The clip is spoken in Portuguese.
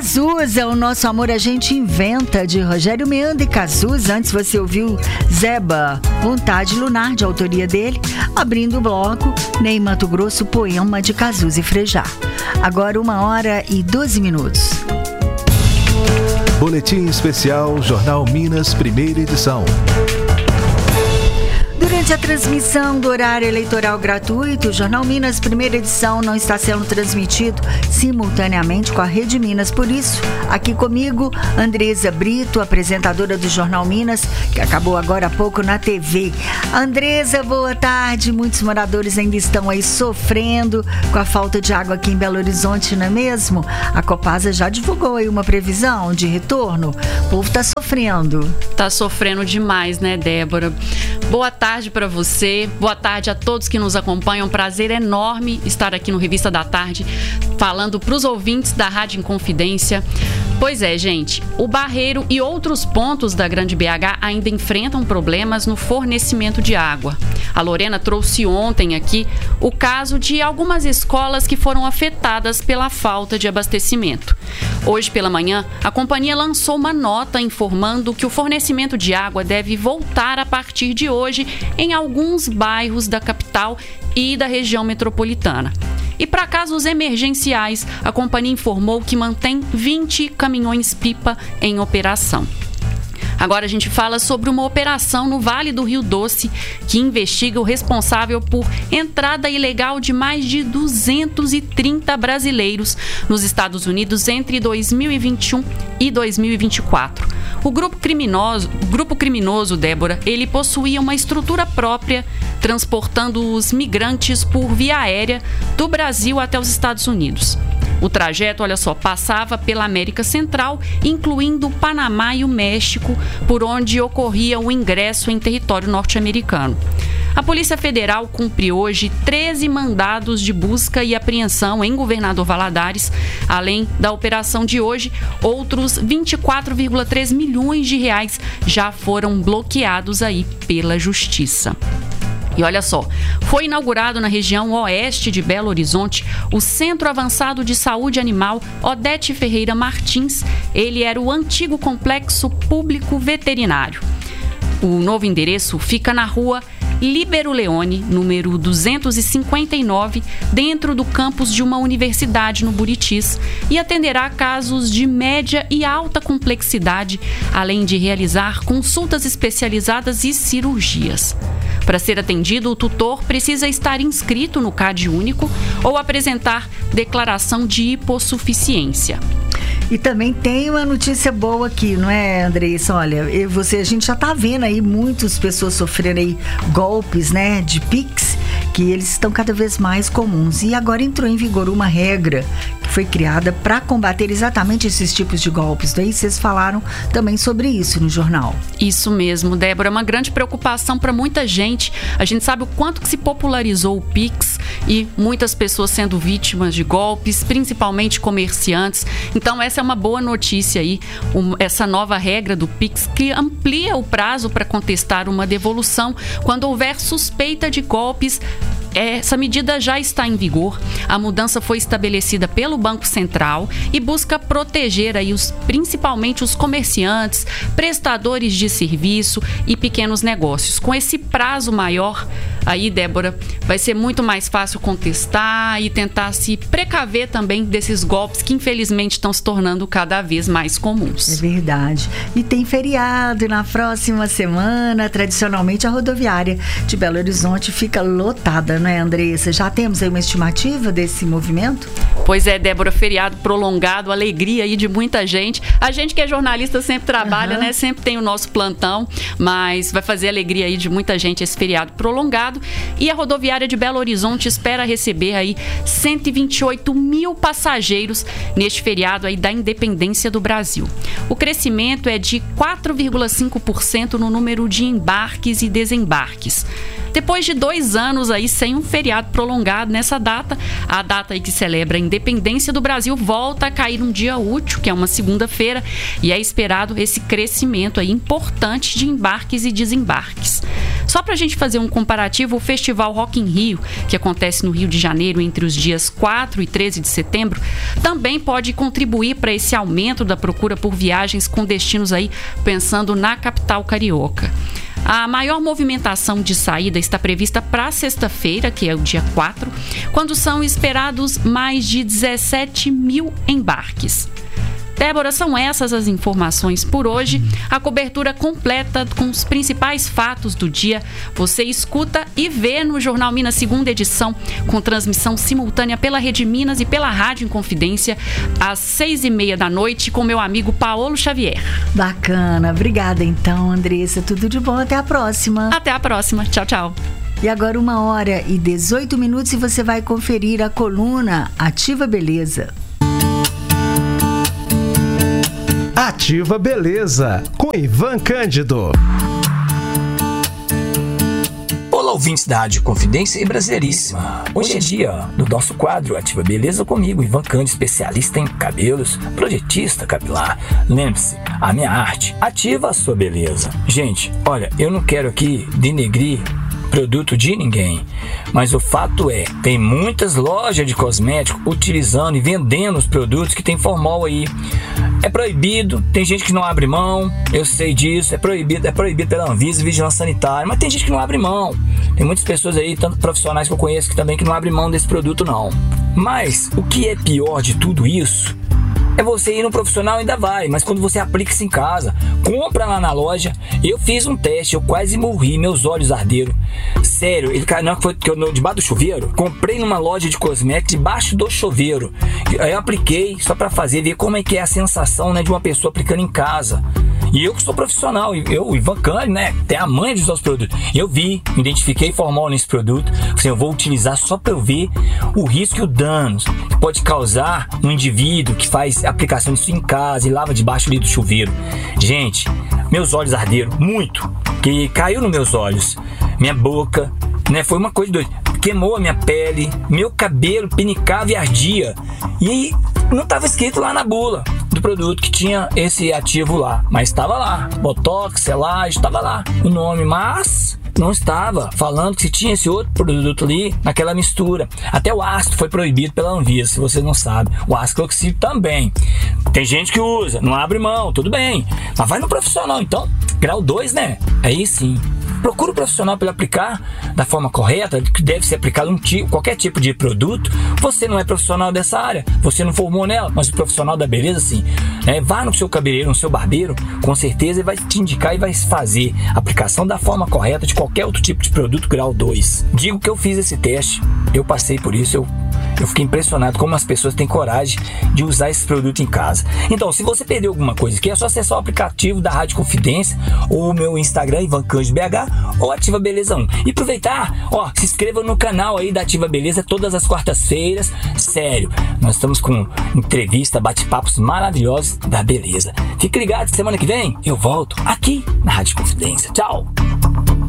Cazuza, o nosso amor a gente inventa, de Rogério Meandro e Cazuza. Antes você ouviu Zeba, Vontade Lunar, de autoria dele. Abrindo o bloco, Ney Matogrosso, Poema de Cazuza e Frejá. Agora 1h12. Boletim especial Jornal Minas, primeira edição. Durante a transmissão do horário eleitoral gratuito, o Jornal Minas, primeira edição, não está sendo transmitido simultaneamente com a Rede Minas. Por isso, aqui comigo, Andresa Brito, apresentadora do Jornal Minas, que acabou agora há pouco na TV. Andresa, boa tarde. Muitos moradores ainda estão aí sofrendo com a falta de água aqui em Belo Horizonte, não é mesmo? A Copasa já divulgou aí uma previsão de retorno. O povo está sofrendo. Está sofrendo demais, né, Débora? Boa tarde para você, boa tarde a todos que nos acompanham. Prazer enorme estar aqui no Revista da Tarde, falando para os ouvintes da Rádio Inconfidência. Pois é, gente, o Barreiro e outros pontos da Grande BH ainda enfrentam problemas no fornecimento de água. A Lorena trouxe ontem aqui o caso de algumas escolas que foram afetadas pela falta de abastecimento. Hoje pela manhã, a companhia lançou uma nota informando que o fornecimento de água deve voltar a partir de hoje em alguns bairros da capital e da região metropolitana. E para casos emergenciais, a companhia informou que mantém 20 caminhões-pipa em operação. Agora a gente fala sobre uma operação no Vale do Rio Doce que investiga o responsável por entrada ilegal de mais de 230 brasileiros nos Estados Unidos entre 2021 e 2024. O grupo criminoso, Débora, ele possuía uma estrutura própria, transportando os migrantes por via aérea do Brasil até os Estados Unidos. O trajeto, olha só, passava pela América Central, incluindo o Panamá e o México, por onde ocorria o ingresso em território norte-americano. A Polícia Federal cumpre hoje 13 mandados de busca e apreensão em Governador Valadares. Além da operação de hoje, outros 24,3 milhões de reais já foram bloqueados aí pela Justiça. E olha só, foi inaugurado na região oeste de Belo Horizonte o Centro Avançado de Saúde Animal Odete Ferreira Martins. Ele era o antigo Complexo Público Veterinário. O novo endereço fica na rua Líbero Leone, número 259, dentro do campus de uma universidade no Buritis, e atenderá casos de média e alta complexidade, além de realizar consultas especializadas e cirurgias. Para ser atendido, o tutor precisa estar inscrito no CAD único ou apresentar declaração de hipossuficiência. E também tem uma notícia boa aqui, não é, Andressa? Olha, a gente já está vendo aí muitas pessoas sofrendo aí golpes, né, de Pix, que eles estão cada vez mais comuns. E agora entrou em vigor uma regra que foi criada para combater exatamente esses tipos de golpes. Daí vocês falaram também sobre isso no jornal. Isso mesmo, Débora. É uma grande preocupação para muita gente. A gente sabe o quanto que se popularizou o Pix e muitas pessoas sendo vítimas de golpes, principalmente comerciantes. Então essa é uma boa notícia aí, essa nova regra do Pix que amplia o prazo para contestar uma devolução quando houver suspeita de golpes. Essa medida já está em vigor. A mudança foi estabelecida pelo Banco Central e busca proteger aí principalmente os comerciantes, prestadores de serviço e pequenos negócios. Com esse prazo maior, aí, Débora, vai ser muito mais fácil contestar e tentar se precaver também desses golpes que infelizmente estão se tornando cada vez mais comuns. É verdade. E tem feriado na próxima semana. Tradicionalmente a rodoviária de Belo Horizonte fica lotada, não é, Andressa? Já temos aí uma estimativa desse movimento? Pois é, Débora, feriado prolongado, alegria aí de muita gente. A gente que é jornalista sempre trabalha, né? Sempre tem o nosso plantão, mas vai fazer alegria aí de muita gente esse feriado prolongado. E a rodoviária de Belo Horizonte espera receber aí 128 mil passageiros neste feriado aí da independência do Brasil. O crescimento é de 4,5% no número de embarques e desembarques. Depois de 2 anos aí sem um feriado prolongado nessa data, a data aí que celebra a independência do Brasil volta a cair um dia útil, que é uma segunda-feira, e é esperado esse crescimento aí importante de embarques e desembarques. Só para a gente fazer um comparativo, o Festival Rock in Rio, que acontece no Rio de Janeiro entre os dias 4 e 13 de setembro, também pode contribuir para esse aumento da procura por viagens com destinos aí, pensando na capital carioca. A maior movimentação de saída está prevista para sexta-feira, que é o dia 4, quando são esperados mais de 17 mil embarques. Débora, são essas as informações por hoje. A cobertura completa com os principais fatos do dia você escuta e vê no Jornal Minas, segunda edição, com transmissão simultânea pela Rede Minas e pela Rádio Inconfidência, às 6h30 da noite, com meu amigo Paulo Xavier. Bacana. Obrigada, então, Andressa. Tudo de bom. Até a próxima. Até a próxima. Tchau, tchau. E agora 1h18 e você vai conferir a coluna Ativa Beleza. Ativa Beleza, com Ivan Cândido. Olá, ouvintes da Rádio Confidência e Brasileiríssima. Hoje é dia do nosso quadro Ativa Beleza comigo, Ivan Cândido, especialista em cabelos, projetista capilar. Lembre-se, a minha arte ativa a sua beleza. Gente, olha, eu não quero aqui denegrir produto de ninguém, mas o fato é, tem muitas lojas de cosméticos utilizando e vendendo os produtos que tem formol aí. É proibido, tem gente que não abre mão, eu sei disso, é proibido pela Anvisa e Vigilância Sanitária, mas tem gente que não abre mão. Tem muitas pessoas aí, tanto profissionais que eu conheço, que também que não abrem mão desse produto não. Mas o que é pior de tudo isso é você ir no profissional, ainda vai, mas quando você aplica isso em casa, compra lá na loja. Eu fiz um teste, eu quase morri, meus olhos arderam. Sério, ele caiu, não foi que eu debaixo do chuveiro. Comprei numa loja de cosméticos debaixo do chuveiro. Aí eu apliquei só pra fazer, ver como é que é a sensação, né, de uma pessoa aplicando em casa. E eu que sou profissional, eu, Ivan Cândido, né, tem a manha de usar os produtos. Eu vi, identifiquei formol nesse produto. Assim, eu vou utilizar só pra eu ver o risco e o dano que pode causar um indivíduo que faz aplicação disso em casa e lava debaixo ali do chuveiro. Gente, meus olhos arderam muito, que caiu nos meus olhos, minha boca, né, foi uma coisa doida. Queimou a minha pele, meu cabelo pinicava e ardia. E não estava escrito lá na bula do produto que tinha esse ativo lá, mas estava lá, botox, selagem, estava lá o nome, mas não estava falando que se tinha esse outro produto ali naquela mistura. Até o ácido foi proibido pela Anvisa, se você não sabe. O ácido clorhídrico também. Tem gente que usa, não abre mão, tudo bem, mas vai no profissional então, grau 2, né? Aí sim. Procura o profissional para ele aplicar da forma correta, que deve ser aplicado qualquer tipo de produto. Você não é profissional dessa área, você não formou nela, mas o profissional da beleza sim. Vá no seu cabeleireiro, no seu barbeiro, com certeza ele vai te indicar e vai fazer a aplicação da forma correta de qualquer outro tipo de produto grau 2. Digo que eu fiz esse teste, eu passei por isso, eu fiquei impressionado como as pessoas têm coragem de usar esse produto em casa. Então, se você perdeu alguma coisa aqui, é só acessar o aplicativo da Rádio Confidência ou o meu Instagram, Ivan Cândido BH, ou Ativa Beleza 1. E aproveitar, se inscreva no canal aí da Ativa Beleza todas as quartas-feiras. Sério, nós estamos com entrevista, bate-papos maravilhosos da beleza. Fique ligado, semana que vem eu volto aqui na Rádio Confidência. Tchau!